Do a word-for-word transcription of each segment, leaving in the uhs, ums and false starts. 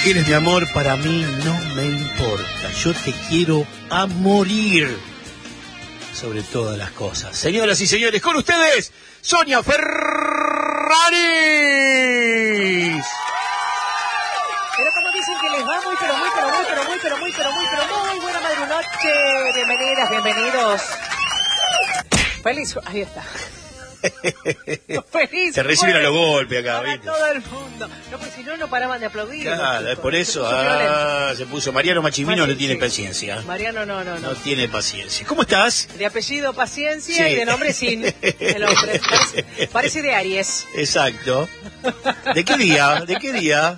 quieres, mi amor, para mí no me importa. Yo te quiero a morir sobre todas las cosas. Señoras y señores, con ustedes, Sonia Ferraris. Pero como dicen que les va muy, pero muy, pero muy, pero muy, pero muy, pero muy, pero muy buena madre noche. Bienvenidas, bienvenidos. Feliz, ahí está. Feliz. Se reciben a los golpes acá, para ¿viste? todo el mundo. No, pues si no, no paraban de aplaudir. Claro, es por eso. Se puso Ah, violento. se puso. Mariano Machimino Mari- no tiene sí. paciencia. Mariano no, no, no. No tiene paciencia. ¿Cómo estás? De apellido Paciencia Sí. y de nombre Sin. El hombre. Parece, parece de Aries. Exacto. ¿De qué día? ¿De qué día?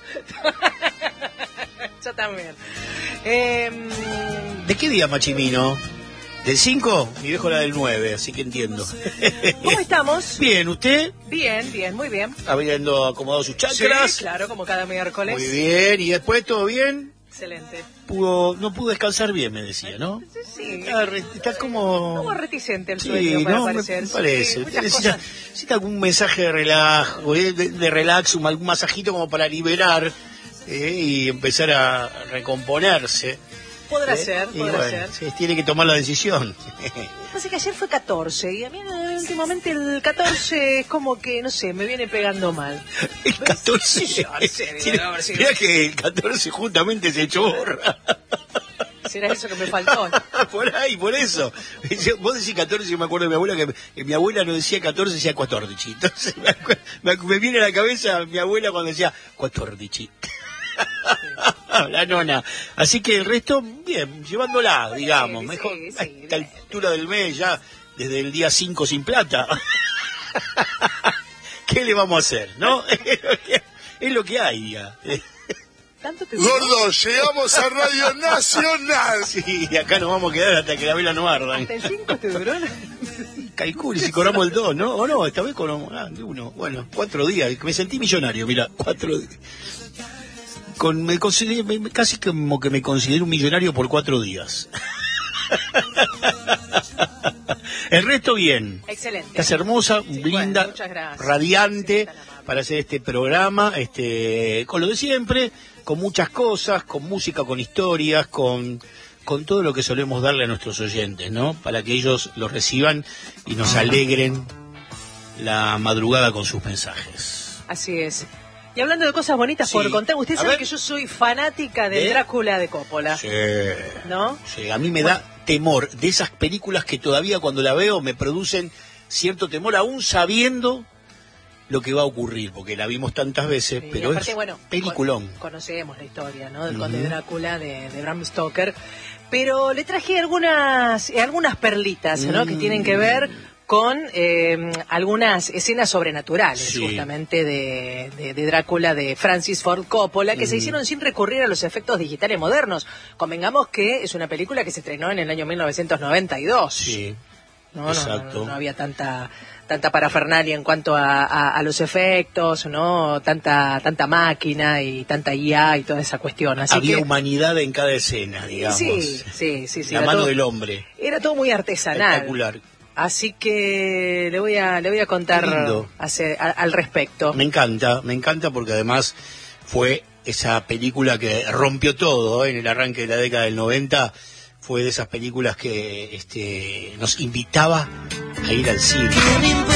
Yo también. Eh, ¿De qué día, Machimino? ¿Del cinco? Mi viejo era del nueve, así que entiendo. ¿Cómo estamos? Bien, ¿usted? Bien, bien, muy bien. Habiendo acomodado sus chakras. Sí, claro, como cada miércoles. Muy bien, y después todo bien. Excelente. Pudo, no pudo descansar bien, me decía, ¿no? Sí, sí. Está, re- está como... Como reticente el Sí, sueño, para no, me parecer. parece. Sí, Usted muchas necesita, cosas. necesita algún mensaje de relajo, eh, de, de relax, un- algún masajito como para liberar eh, y empezar a recomponerse. Podrá eh, ser, y podrá bueno, ser. sí, tiene que tomar la decisión. Pasa que ayer fue catorce y a mí eh, últimamente el catorce es como que, no sé, me viene pegando mal. El catorce. Sí, yo, en serio, tiene- no, sí. Mirá que el catorce justamente se echó borra. ¿Será eso que me faltó? Por ahí, por eso. Yo- Vos decís catorce, yo me acuerdo de mi abuela que, que mi abuela no decía catorce, decía catordici. Entonces me, acu- me, acu- me viene a la cabeza mi abuela cuando decía catordici. La nona. Así que el resto, bien, llevándola, digamos. sí, Mejor sí, a sí, esta bien. altura del mes, ya desde el día cinco sin plata. ¿Qué le vamos a hacer, no? Es lo que, es lo que hay, ya. ¿Tanto te duró? Gordo, llegamos a Radio Nacional. Sí, acá nos vamos a quedar hasta que la vela no arda. ¿Hasta el cinco te duró? Calcule si cobramos el dos, ¿no? O no, esta vez cobramos ah, de uno. Bueno, cuatro días. Me sentí millonario, mira, cuatro días. Con, me consideré, me- casi como que me considero un millonario por cuatro días. El resto bien. Excelente. Estás hermosa, Sí, linda, bueno, muchas gracias. radiante Sí, tan amable. para hacer este programa, este, con lo de siempre, con muchas cosas, con música, con historias, con, con todo lo que solemos darle a nuestros oyentes, ¿no? Para que ellos lo reciban y nos alegren la madrugada con sus mensajes. Así es. Y hablando de cosas bonitas Sí. por contar, usted A sabe ver. que yo soy fanática de ¿De? Drácula de Coppola, Sí. ¿no? Sí, a mí me da temor de esas películas que todavía cuando la veo me producen cierto temor, aún sabiendo lo que va a ocurrir, porque la vimos tantas veces, Y pero aparte, es bueno, peliculón. con- conocemos la historia, ¿no? Del Ujú. Conde Drácula de, de Bram Stoker, pero le traje algunas eh, algunas perlitas, ¿no? Mm. Que tienen que ver con eh, algunas escenas sobrenaturales, Sí. justamente de, de- de Drácula de Francis Ford Coppola, que se Mm. hicieron sin recurrir a los efectos digitales modernos. Convengamos que es una película que se estrenó en el año mil novecientos noventa y dos. Sí. No, no, Exacto. no, no había tanta tanta parafernalia en cuanto a, a- a los efectos, no tanta tanta máquina y tanta I A y toda esa cuestión. Así Había que humanidad en cada escena, digamos. sí, sí, sí, sí. La era mano todo- del hombre. Era todo muy artesanal. Espectacular. Así que le voy a le voy a contar Qué lindo. hace- a- al respecto. Me encanta, me encanta porque además fue esa película que rompió todo, ¿eh? En el arranque de la década del noventa. Fue de esas películas que este, nos invitaba a ir al cine.